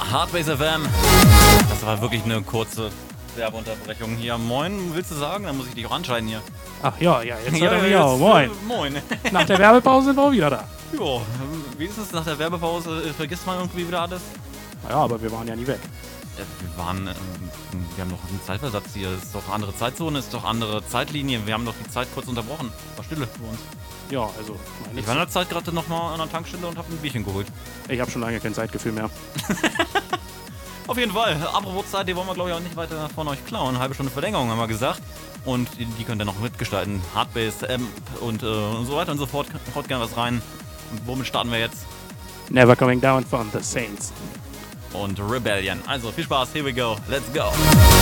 Hardbase FM. Das war wirklich eine kurze Werbeunterbrechung hier. Moin, willst du sagen? Dann muss ich dich auch anschalten hier. Ach ja, jetzt hört er mich auch. Moin. Moin. Nach der Werbepause sind wir auch wieder da. Jo, wenigstens nach der Werbepause vergisst man irgendwie wieder alles. Ja, aber wir waren ja nie weg. Wir haben doch einen Zeitversatz hier. Es ist doch eine andere Zeitzone, es ist doch andere Zeitlinie. Wir haben doch die Zeit kurz unterbrochen. War Stille für uns. Ja, also. Ich war in der Zeit gerade nochmal an der Tankstelle und habe ein Bierchen geholt. Ich habe schon lange kein Zeitgefühl mehr. Auf jeden Fall. Apropos Zeit, die wollen wir glaube ich auch nicht weiter von euch klauen. Eine halbe Stunde Verlängerung haben wir gesagt. Und die könnt ihr noch mitgestalten. Hardbase, Amp und so weiter und so fort. Haut gerne was rein. Und womit starten wir jetzt? Never Coming Down von The Saints. Und Rebellion. Also viel Spaß, here we go. Let's go.